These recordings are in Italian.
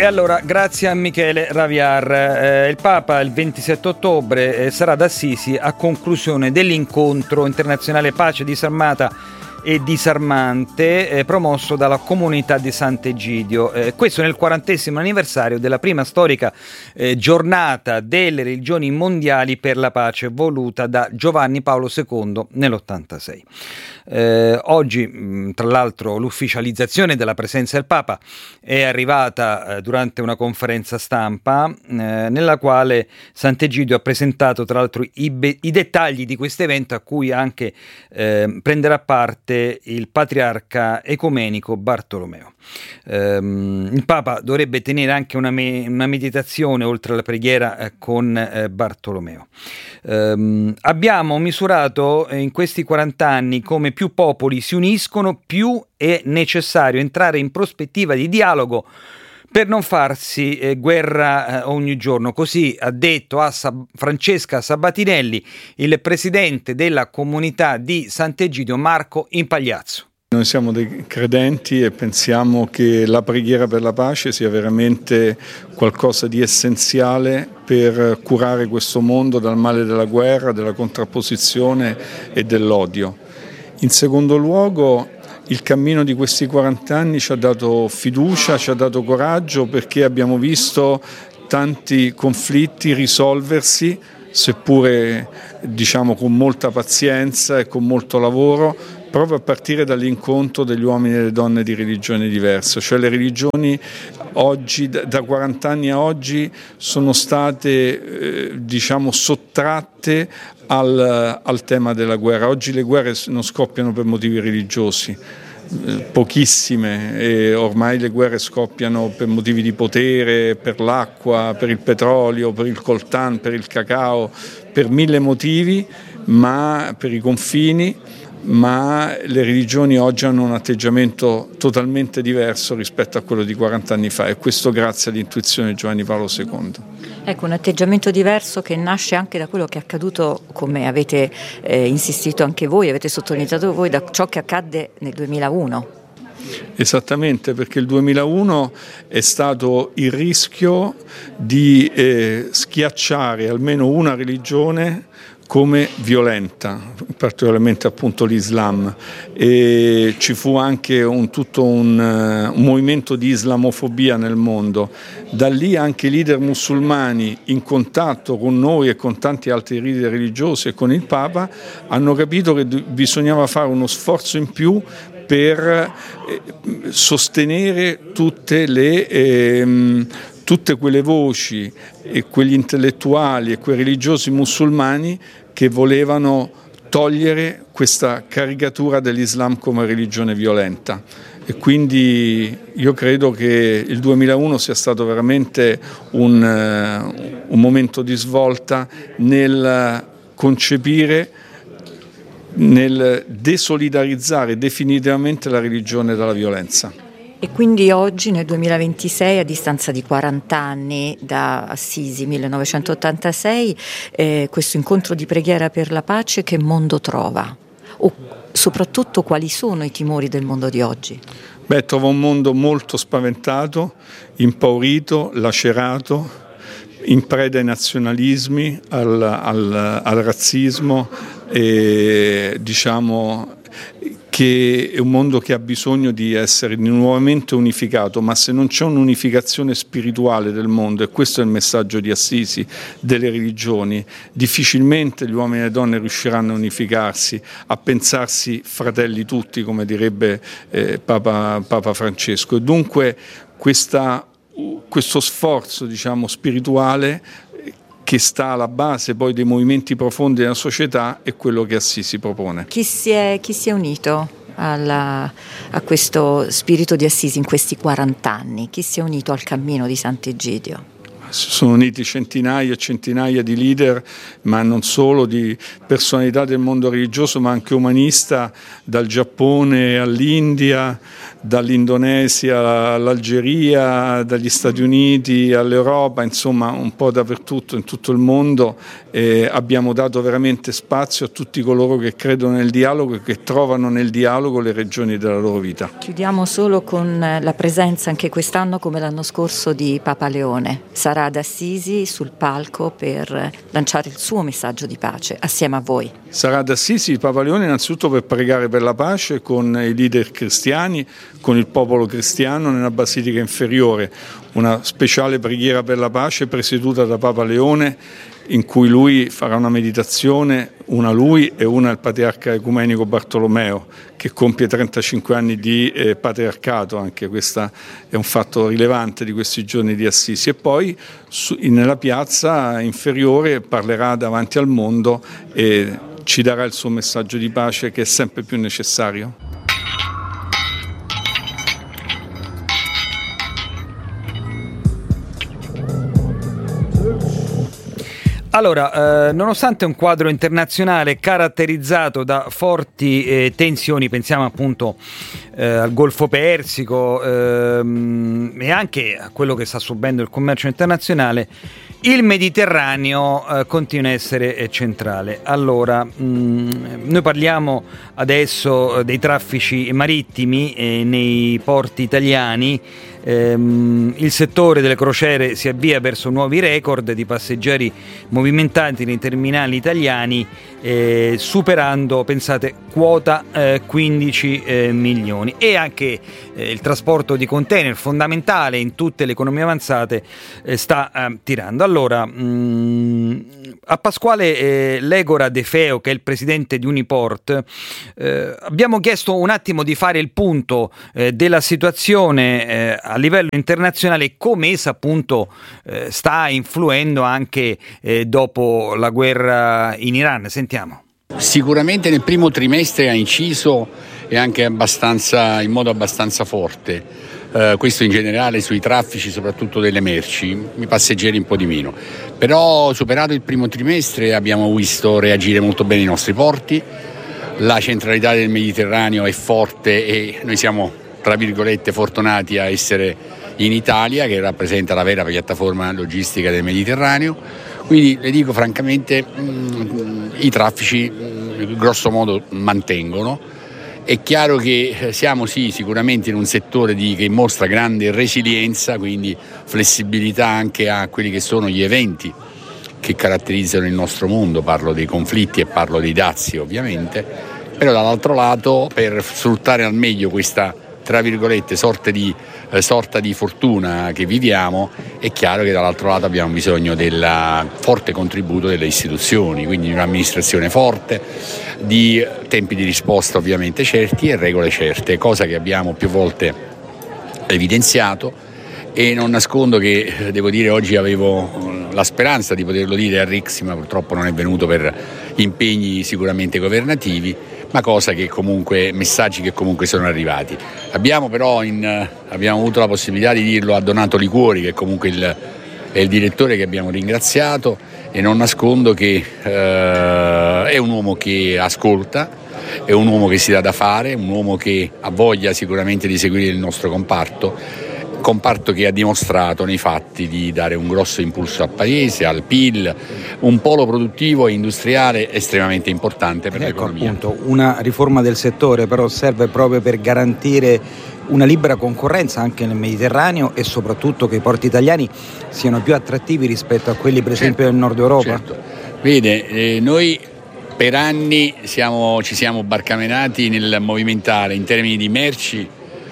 E allora, grazie a Michele Raviar. Il Papa il 27 ottobre sarà ad Assisi a conclusione dell'incontro internazionale Pace disarmata e disarmante promosso dalla comunità di Sant'Egidio. Questo nel 40° anniversario della prima storica giornata delle religioni mondiali per la pace voluta da Giovanni Paolo II nell'86. Oggi, tra l'altro, l'ufficializzazione della presenza del Papa è arrivata durante una conferenza stampa nella quale Sant'Egidio ha presentato, tra l'altro, i dettagli di questo evento, a cui anche prenderà parte il patriarca ecumenico Bartolomeo. Il Papa dovrebbe tenere anche una meditazione oltre alla preghiera con Bartolomeo. Abbiamo misurato in questi 40 anni come più popoli si uniscono, più è necessario entrare in prospettiva di dialogo per non farsi guerra ogni giorno. Così ha detto a Francesca Sabatinelli il presidente della comunità di Sant'Egidio, Marco Impagliazzo. Noi siamo dei credenti e pensiamo che la preghiera per la pace sia veramente qualcosa di essenziale per curare questo mondo dal male della guerra, della contrapposizione e dell'odio. In secondo luogo, il cammino di questi 40 anni ci ha dato fiducia, ci ha dato coraggio, perché abbiamo visto tanti conflitti risolversi, seppure con molta pazienza e con molto lavoro, proprio a partire dall'incontro degli uomini e delle donne di religioni diverse. Cioè le religioni oggi, da 40 anni a oggi, sono state sottratte al tema della guerra. Oggi le guerre non scoppiano per motivi religiosi, pochissime, e ormai le guerre scoppiano per motivi di potere, per l'acqua, per il petrolio, per il coltan, per il cacao, per 1000 motivi, ma per i confini. Ma le religioni oggi hanno un atteggiamento totalmente diverso rispetto a quello di 40 anni fa, e questo grazie all'intuizione di Giovanni Paolo II. Ecco, un atteggiamento diverso che nasce anche da quello che è accaduto, come avete insistito anche voi, avete sottolineato voi, da ciò che accadde nel 2001. Esattamente, perché il 2001 è stato il rischio di schiacciare almeno una religione come violenta, particolarmente appunto l'Islam, e ci fu anche un movimento di islamofobia nel mondo. Da lì anche i leader musulmani, in contatto con noi e con tanti altri leader religiosi e con il Papa, hanno capito che bisognava fare uno sforzo in più per sostenere tutte quelle voci e quegli intellettuali e quei religiosi musulmani che volevano togliere questa caricatura dell'Islam come religione violenta. E quindi io credo che il 2001 sia stato veramente un momento di svolta nel concepire, nel desolidarizzare definitivamente la religione dalla violenza. E quindi oggi, nel 2026, a distanza di 40 anni da Assisi 1986, questo incontro di preghiera per la pace che mondo trova? O soprattutto quali sono i timori del mondo di oggi? Trova un mondo molto spaventato, impaurito, lacerato, in preda ai nazionalismi, al razzismo, e che è un mondo che ha bisogno di essere nuovamente unificato, ma se non c'è un'unificazione spirituale del mondo, e questo è il messaggio di Assisi, delle religioni, difficilmente gli uomini e le donne riusciranno a unificarsi, a pensarsi fratelli tutti, come direbbe Papa Francesco. E dunque questo sforzo spirituale che sta alla base poi dei movimenti profondi della società è quello che Assisi propone. Chi si è unito a questo spirito di Assisi in questi 40 anni? Chi si è unito al cammino di Sant'Egidio? si sono uniti centinaia e centinaia di leader, ma non solo, di personalità del mondo religioso, ma anche umanista, dal Giappone all'India, dall'Indonesia all'Algeria, dagli Stati Uniti all'Europa, insomma un po' dappertutto, in tutto il mondo. Abbiamo dato veramente spazio a tutti coloro che credono nel dialogo e che trovano nel dialogo le ragioni della loro vita. Chiudiamo solo con la presenza anche quest'anno, come l'anno scorso, di Papa Leone. Sarà ad Assisi sul palco per lanciare il suo messaggio di pace assieme a voi. Sarà ad Assisi Papa Leone innanzitutto per pregare per la pace con i leader cristiani, con il popolo cristiano nella Basilica Inferiore, una speciale preghiera per la pace presieduta da Papa Leone, in cui lui farà una meditazione, una lui e una il patriarca ecumenico Bartolomeo, che compie 35 anni di patriarcato, anche questo è un fatto rilevante di questi giorni di Assisi, e poi nella piazza inferiore parlerà davanti al mondo e ci darà il suo messaggio di pace, che è sempre più necessario. Allora, nonostante un quadro internazionale caratterizzato da forti tensioni, pensiamo appunto al Golfo Persico e anche a quello che sta subendo il commercio internazionale, il Mediterraneo continua a essere centrale. Allora, noi parliamo adesso dei traffici marittimi nei porti italiani. Il settore delle crociere si avvia verso nuovi record di passeggeri movimentati nei terminali italiani, superando, pensate, quota 15 milioni, e anche il trasporto di container, fondamentale in tutte le economie avanzate, sta tirando. Allora, a Pasquale Legora De Feo, che è il presidente di Uniport, abbiamo chiesto un attimo di fare il punto della situazione a livello internazionale e come essa appunto sta influendo anche dopo la guerra in Iran. Sentiamo. Sicuramente nel primo trimestre ha inciso e anche in modo abbastanza forte. Questo in generale sui traffici, soprattutto delle merci, i passeggeri un po' di meno. Però superato il primo trimestre abbiamo visto reagire molto bene i nostri porti, la centralità del Mediterraneo è forte e noi siamo, tra virgolette, fortunati a essere in Italia, che rappresenta la vera piattaforma logistica del Mediterraneo. Quindi le dico francamente, i traffici grosso modo mantengono. È chiaro che siamo sicuramente in un settore che mostra grande resilienza, quindi flessibilità anche a quelli che sono gli eventi che caratterizzano il nostro mondo, parlo dei conflitti e parlo dei dazi ovviamente, però dall'altro lato per sfruttare al meglio questa, tra virgolette, sorta di fortuna che viviamo, è chiaro che dall'altro lato abbiamo bisogno del forte contributo delle istituzioni, quindi di un'amministrazione forte, di tempi di risposta ovviamente certi e regole certe, cosa che abbiamo più volte evidenziato, e non nascondo che, devo dire, oggi avevo la speranza di poterlo dire a Rixi, ma purtroppo non è venuto per impegni sicuramente governativi, ma messaggi che comunque sono arrivati. Abbiamo però abbiamo avuto la possibilità di dirlo a Donato Liquori, che comunque è il direttore che abbiamo ringraziato, e non nascondo che è un uomo che ascolta, è un uomo che si dà da fare, un uomo che ha voglia sicuramente di seguire il nostro comparto che ha dimostrato nei fatti di dare un grosso impulso al paese, al PIL, un polo produttivo e industriale estremamente importante per l'economia. Appunto, una riforma del settore però serve proprio per garantire una libera concorrenza anche nel Mediterraneo e soprattutto che i porti italiani siano più attrattivi rispetto a quelli per esempio del Nord Europa. Certo. Vede, noi per anni ci siamo barcamenati nel movimentare in termini di merci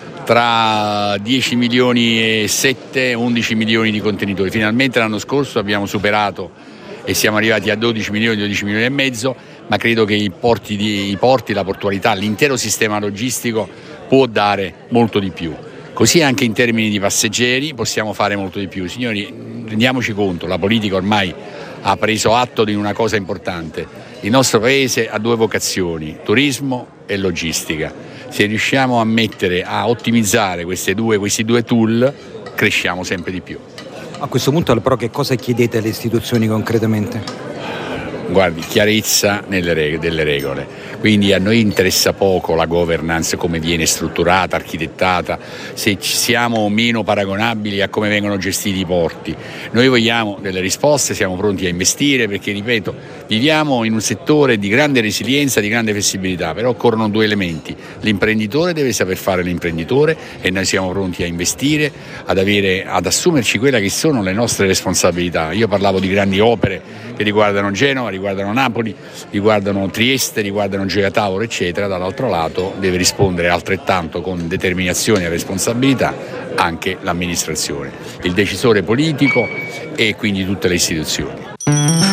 tra 10 milioni e 7, 11 milioni di contenitori. Finalmente l'anno scorso abbiamo superato e siamo arrivati a 12 milioni e mezzo, ma credo che i porti, la portualità, l'intero sistema logistico può dare molto di più. Così anche in termini di passeggeri possiamo fare molto di più. Signori, rendiamoci conto, la politica ormai ha preso atto di una cosa importante. Il nostro paese ha due vocazioni, turismo e logistica. Se riusciamo a ottimizzare questi due tool, cresciamo sempre di più. A questo punto però che cosa chiedete alle istituzioni concretamente? Guardi, chiarezza delle regole, quindi a noi interessa poco la governance, come viene strutturata, architettata, se ci siamo o meno paragonabili a come vengono gestiti i porti. Noi vogliamo delle risposte, siamo pronti a investire perché, ripeto, viviamo in un settore di grande resilienza, di grande flessibilità, però occorrono due elementi: l'imprenditore deve saper fare l'imprenditore e noi siamo pronti a investire, ad assumerci quelle che sono le nostre responsabilità. Io parlavo di grandi opere che riguardano Genova, riguardano Napoli, riguardano Trieste, riguardano Gioia Tauro, eccetera. Dall'altro lato deve rispondere altrettanto con determinazione e responsabilità anche l'amministrazione, il decisore politico e quindi tutte le istituzioni.